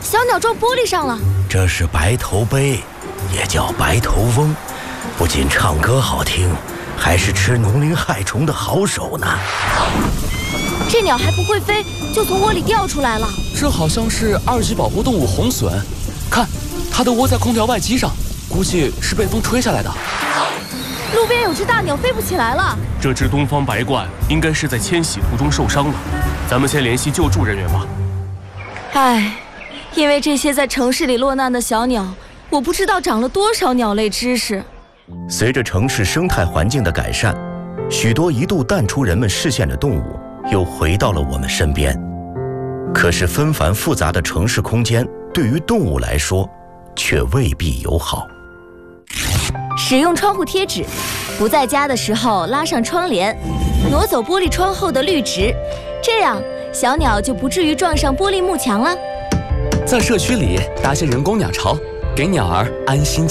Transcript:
小鸟撞玻璃上了。 这是白头鹎，也叫白头翁，不仅唱歌好听，还是吃农林害虫的好手呢。 这鸟还不会飞，就从窝里掉出来了。 这好像是2级保护动物红隼，看，它都窝在空调外机上，估计是被风吹下来的。 路边有只大鸟飞不起来了。 这只东方白鹳应该是在迁徙途中受伤了，咱们先联系救助人员吧。 唉，因为这些在城市里落难的小鸟，我不知道长了多少鸟类知识。 随着城市生态环境的改善，许多一度淡出人们视线的动物又回到了我们身边。可是纷繁复杂的城市空间对于动物来说却未必友好。 使用窗户贴纸，不在家的时候拉上窗帘，挪走玻璃窗后的绿植，这样小鸟就不至于撞上玻璃幕墙了。 在社区里搭些人工鸟巢，给鸟儿安心